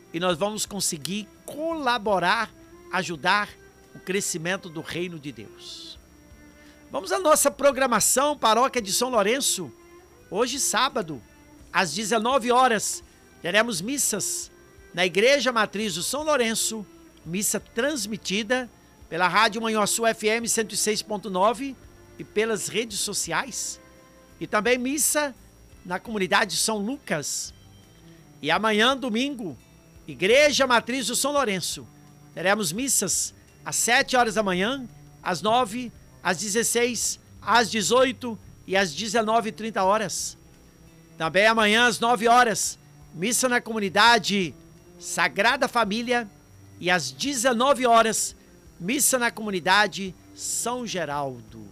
e nós vamos conseguir colaborar, ajudar o crescimento do reino de Deus. Vamos à nossa programação, Paróquia de São Lourenço. Hoje, sábado, às 19 horas, teremos missas na Igreja Matriz do São Lourenço, missa transmitida pela Rádio Manhuaçu FM 106.9 e pelas redes sociais. E também missa na comunidade São Lucas. E amanhã, domingo, Igreja Matriz do São Lourenço, teremos missas às 7 horas da manhã, às 9, às 16, às 18 e às 19h30 horas. Também amanhã, às 9 horas, missa na comunidade Sagrada Família e às 19 horas, missa na comunidade São Geraldo.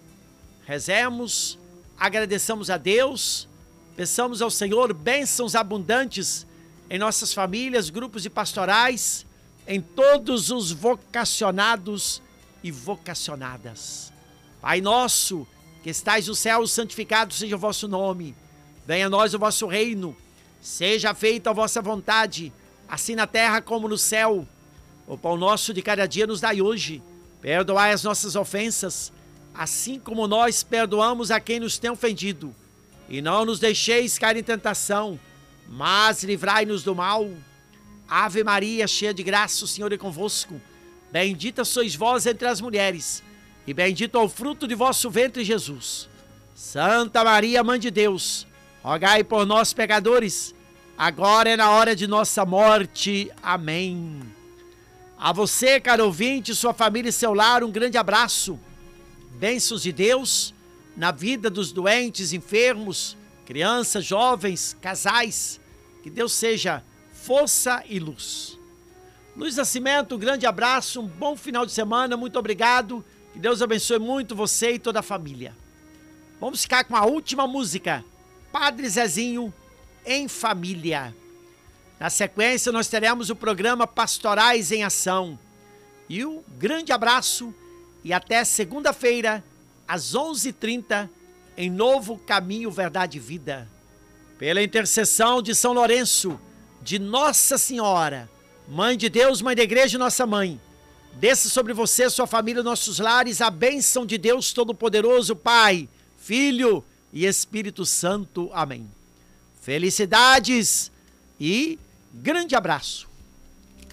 Rezemos, agradeçamos a Deus, peçamos ao Senhor bênçãos abundantes em nossas famílias, grupos e pastorais, em todos os vocacionados e vocacionadas. Pai nosso, que estais no céu, santificado seja o vosso nome. Venha a nós o vosso reino. Seja feita a vossa vontade, assim na terra como no céu. O pão nosso de cada dia nos dai hoje. Perdoai as nossas ofensas, assim como nós perdoamos a quem nos tem ofendido. E não nos deixeis cair em tentação, mas livrai-nos do mal. Ave Maria, cheia de graça, o Senhor é convosco. Bendita sois vós entre as mulheres, e bendito é o fruto de vosso ventre, Jesus. Santa Maria, Mãe de Deus, rogai por nós, pecadores, agora é na hora de nossa morte. Amém. A você, caro ouvinte, sua família e seu lar, um grande abraço. Bênçãos de Deus na vida dos doentes, enfermos, crianças, jovens, casais. Que Deus seja força e luz. Luiz Nascimento, um grande abraço, um bom final de semana, muito obrigado. Que Deus abençoe muito você e toda a família. Vamos ficar com a última música, Padre Zezinho, Em Família. Na sequência, nós teremos o programa Pastorais em Ação. E um grande abraço e até segunda-feira, às 11h30, em Novo Caminho, Verdade e Vida. Pela intercessão de São Lourenço, de Nossa Senhora, Mãe de Deus, Mãe da Igreja e Nossa Mãe, desça sobre você, sua família, nossos lares, a bênção de Deus Todo-Poderoso, Pai, Filho e Espírito Santo. Amém. Felicidades e grande abraço.